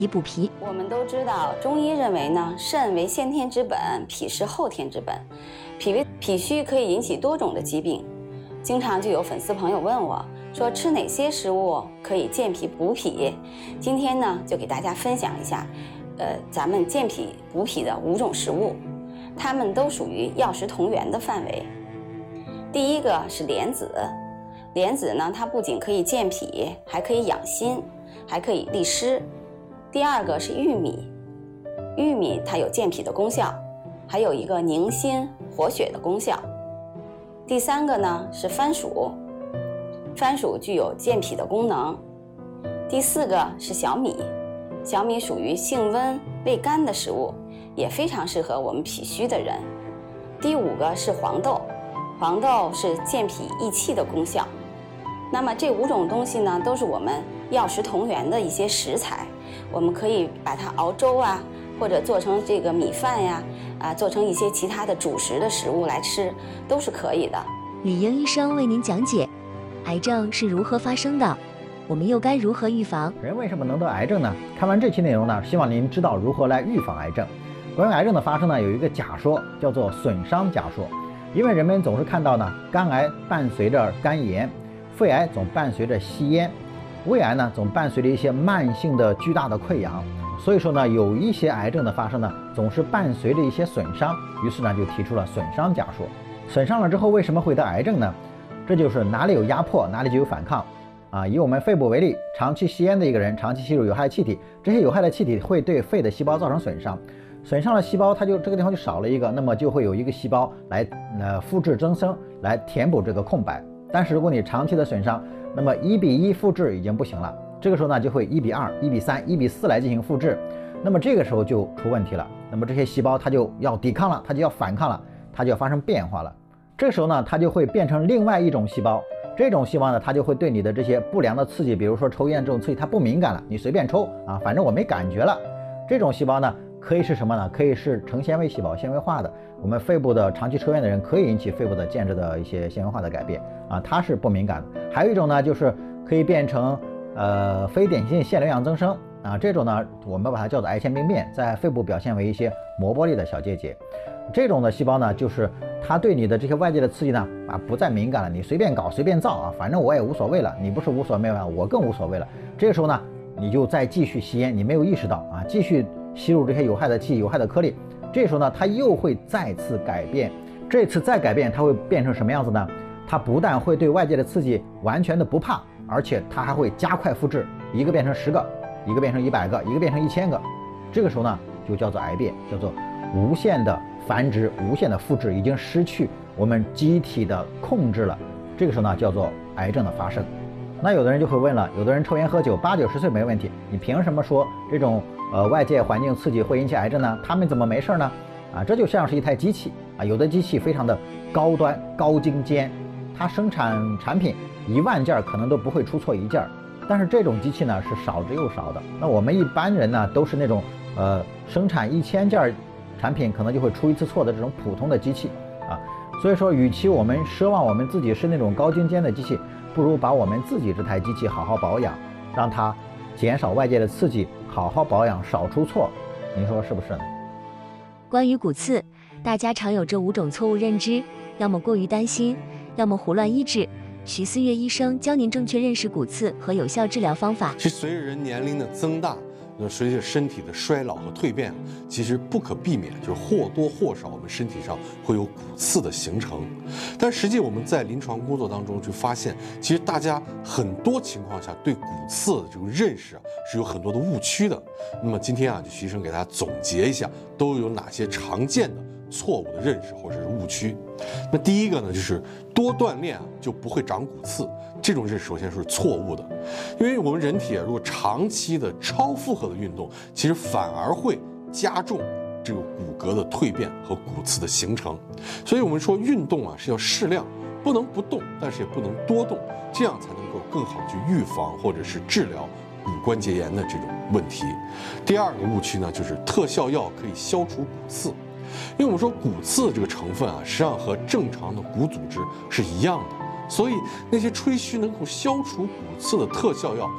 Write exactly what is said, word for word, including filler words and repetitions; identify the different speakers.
Speaker 1: 以补脾。
Speaker 2: 我们都知道，中医认为呢，肾为先天之本，脾是后天之本。脾为脾虚可以引起多种的疾病。经常就有粉丝朋友问我，说吃哪些食物可以健脾补脾？今天呢，就给大家分享一下，呃，咱们健脾补脾的五种食物，它们都属于药食同源的范围。第一个是莲子，莲子呢，它不仅可以健脾，还可以养心，还可以利湿。第二个是玉米，玉米它有健脾的功效，还有一个宁心活血的功效。第三个呢是番薯，番薯具有健脾的功能。第四个是小米，小米属于性温味甘的食物，也非常适合我们脾虚的人。第五个是黄豆，黄豆是健脾益气的功效。那么这五种东西呢，都是我们药食同源的一些食材，我们可以把它熬粥啊，或者做成这个米饭呀，啊，做成一些其他的主食的食物来吃，都是可以的。
Speaker 1: 李英医生为您讲解，癌症是如何发生的，我们又该如何预防？
Speaker 3: 人为什么能得癌症呢？看完这期内容呢，希望您知道如何来预防癌症。关于癌症的发生呢，有一个假说叫做损伤假说，因为人们总是看到呢，肝癌伴随着肝炎，肺癌总伴随着吸烟，胃癌呢总伴随着一些慢性的巨大的溃疡，所以说呢，有一些癌症的发生呢，总是伴随着一些损伤，于是呢就提出了损伤假说。损伤了之后为什么会得癌症呢？这就是哪里有压迫，哪里就有反抗啊。以我们肺部为例，长期吸烟的一个人，长期吸入有害气体，这些有害的气体会对肺的细胞造成损伤，损伤了细胞，它就这个地方就少了一个，那么就会有一个细胞来呃复制增生，来填补这个空白。但是如果你长期的损伤，那么一比一复制已经不行了，这个时候呢就会一比二、一比三、一比四来进行复制，那么这个时候就出问题了。那么这些细胞它就要抵抗了，它就要反抗了，它就要发生变化了。这个时候呢，它就会变成另外一种细胞，这种细胞呢，它就会对你的这些不良的刺激，比如说抽烟这种刺激，它不敏感了，你随便抽啊，反正我没感觉了。这种细胞呢，可以是什么呢？可以是成纤维细胞，纤维化的。我们肺部的长期抽烟的人可以引起肺部的间质的一些纤维化的改变啊，它是不敏感的。还有一种呢，就是可以变成呃非典型性腺瘤样增生啊，这种呢，我们把它叫做癌前病变，在肺部表现为一些膜玻璃的小结节。这种的细胞呢，就是它对你的这些外界的刺激呢啊不再敏感了，你随便搞随便造啊，反正我也无所谓了，你不是无所谓了，我更无所谓了。这个时候呢，你就再继续吸烟，你没有意识到啊，继续吸入这些有害的气、有害的颗粒。这时候呢，它又会再次改变，这次再改变，它会变成什么样子呢？它不但会对外界的刺激完全的不怕，而且它还会加快复制，一个变成十个，一个变成一百个，一个变成一千个。这个时候呢，就叫做癌变，叫做无限的繁殖、无限的复制，已经失去我们机体的控制了。这个时候呢，叫做癌症的发生。那有的人就会问了，有的人抽烟喝酒八九十岁没问题，你凭什么说这种呃外界环境刺激会引起癌症呢？他们怎么没事呢？啊，这就像是一台机器啊，有的机器非常的高端高精尖，它生产产品一万件可能都不会出错一件，但是这种机器呢是少之又少的。那我们一般人呢都是那种呃生产一千件产品可能就会出一次错的这种普通的机器啊，所以说与其我们奢望我们自己是那种高精尖的机器，不如把我们自己这台机器好好保养，让它减少外界的刺激，好好保养，少出错，您说是不是呢？
Speaker 1: 关于骨刺，大家常有这五种错误认知，要么过于担心，要么胡乱医治。徐思月医生教您正确认识骨刺和有效治疗方法。
Speaker 4: 其实随着人年龄的增大，那随着身体的衰老和蜕变，其实不可避免，就是或多或少我们身体上会有骨刺的形成。但实际我们在临床工作当中就发现，其实大家很多情况下对骨刺的这种认识啊是有很多的误区的。那么今天啊，就徐医生给大家总结一下，都有哪些常见的错误的认识或者是误区。那第一个呢，就是多锻炼啊就不会长骨刺，这种认识首先是错误的。因为我们人体啊，如果长期的超负荷的运动，其实反而会加重这个骨骼的蜕变和骨刺的形成。所以我们说运动啊是要适量，不能不动，但是也不能多动，这样才能够更好的去预防或者是治疗骨关节炎的这种问题。第二个误区呢，就是特效药可以消除骨刺。因为我们说骨刺这个成分啊，实际上和正常的骨组织是一样的，所以那些吹嘘能够消除骨刺的特效药